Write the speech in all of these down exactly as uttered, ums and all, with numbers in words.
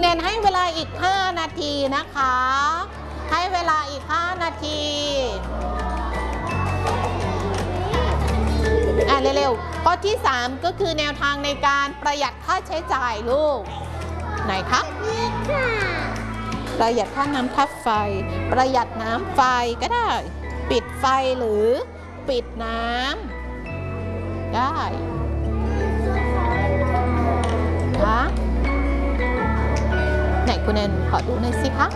แนนให้เวลาอีกห้านาทีนะคะให้เวลาอีกห้านาทีอ่ะเร็วๆข้อที่สามก็คือแนวทางในการประหยัดค่าใช้จ่ายลูกไหนคะประหยัดค่าน้ำค่าไฟประหยัดน้ำไฟก็ได้ปิดไฟหรือปิดน้ำได้คะไหนคุณแอนขอดูหน่อยสิคะ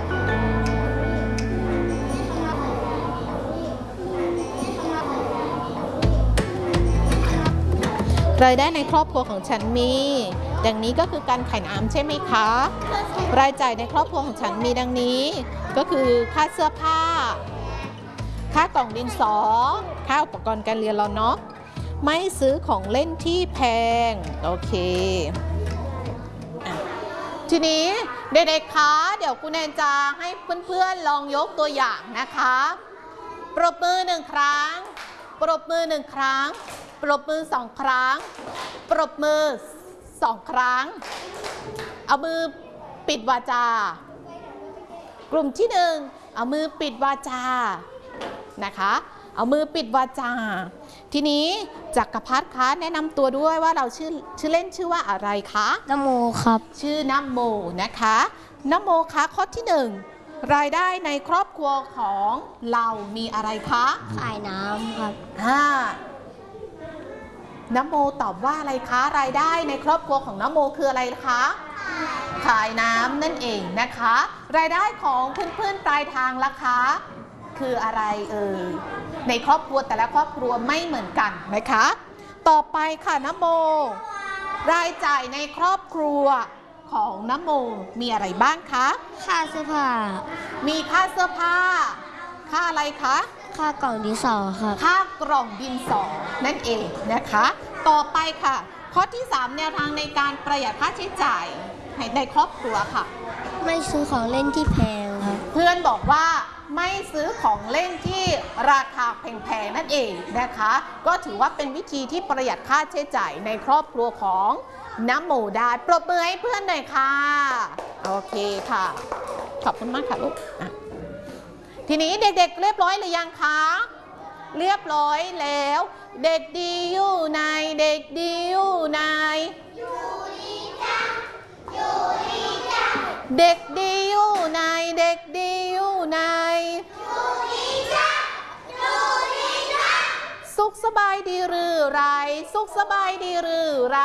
รายได้ในครอบครัวของฉันมีดังนี้ก็คือการขายน้ำใช่ไหมคะรายจ่ายในครอบครัวของฉันมีดังนี้ก็คือค่าเสื้อผ้าค่ากล่องดินสอค่าอุปกรณ์การเรียนเราเนาะไม่ซื้อของเล่นที่แพงโอเคทีนี้เด็กๆคะเดี๋ยวคุณแอนจะให้เพื่อนๆลองยกตัวอย่างนะคะปรบมือหนึ่งครั้งปรบมือหนึ่งครั้งปรบมือสองครั้งปรบมือสองครั้งเอามือปิดวาจากลุ่มที่หนึ่งเอามือปิดวาจานะคะเอามือปิดวาจาทีนี้จักรพัฒน์คะแนะนำตัวด้วยว่าเราชื่อชื่อเล่นชื่อว่าอะไรคะนโมครับชื่อนโมนะคะนโมคะข้อที่หนึ่งรายได้ในครอบครัวของเรามีอะไรคะขายน้ำครับอ่านโมตอบว่าอะไรคะรายได้ในครอบครัวของนโมคืออะไรคะขายน้ำนั่นเองนะคะรายได้ของเพื่อนๆปลายทางล่ะคะคืออะไรเอ่ยในครอบครัวแต่ละครอบครัวไม่เหมือนกันนะคะต่อไปค่ะนโมรายจ่ายในครอบครัวของนโมมีอะไรบ้างคะค่าเสื้อผ้ามีค่าเสื้อผ้าค่าอะไรคะค่ากล่องดินสอครับค่ากล่องดินสอนั่นเองนะคะต่อไปค่ะข้อที่สามแนวทางในการประหยัดค่าใช้จ่ายในครอบครัวค่ะไม่ซื้อของเล่นที่แพงครับเพื่อนบอกว่าไม่ซื้อของเล่นที่ราคาแพงๆนั่นเองนะคะก็ถือว่าเป็นวิธีที่ประหยัดค่าใช้จ่ายในครอบครัวของนโมได้ปรบมือให้เพื่อนหน่อยค่ะโอเคค่ะขอบคุณมากค่ะลูกทีนี้เด็กๆเรียบร้อยหรือยังคะเรียบร้อยแล้วเด็กดีอยู่ในเด็กดีอยู่ในอยู่ดีจ้ะอยู่ดีจ้ะเด็กดีอยู่ในเด็กดีอยู่ในอยู่ดีจ้ะอยู่ดีจ้ะสุขสบายดีหรือไรสุขสบายดีหรือไร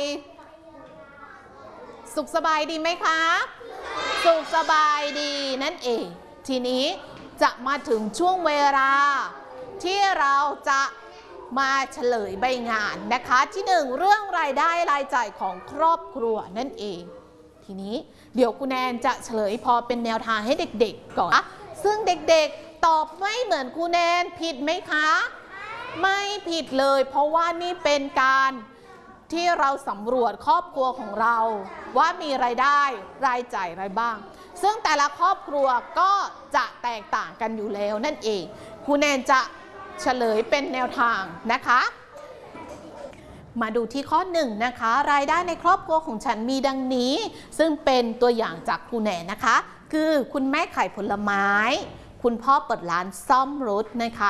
สุขสบายดีไหมคะสุขสบายดีนั่นเองทีนี้จะมาถึงช่วงเวลาที่เราจะมาเฉลยใบงานนะคะที่หนึ่งเรื่องรายได้รายจ่ายของครอบครัวนั่นเองทีนี้เดี๋ยวคุณแนนจะเฉลยพอเป็นแนวทางให้เด็กๆก่อนซึ่งเด็กๆตอบไม่เหมือนคุณแนนผิดไหมคะไม่ผิดเลยเพราะว่านี่เป็นการที่เราสำรวจครอบครัวของเราว่ามีรายได้รายจ่ายอะไรบ้างซึ่งแต่ละครอบครัวก็จะแตกต่างกันอยู่แล้วนั่นเองคุณแนนจะเฉลยเป็นแนวทางนะคะมาดูที่ข้อหนึ่งนะคะรายได้ในครอบครัวของฉันมีดังนี้ซึ่งเป็นตัวอย่างจากคุณแนนนะคะคือคุณแม่ขายผลไม้คุณพ่อเปิดร้านซ่อมรถนะคะ